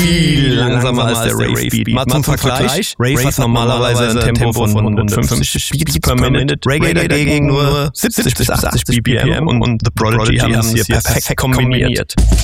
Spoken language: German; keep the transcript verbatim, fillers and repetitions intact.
viel langsamer als der Rave Beat. Mal zum Vergleich, Rave hat normalerweise ein Tempo von hundertfünfzig Beats per Minute, Reggae dagegen nur siebzig bis achtzig B P M und The Prodigy haben es hier perfekt kombiniert.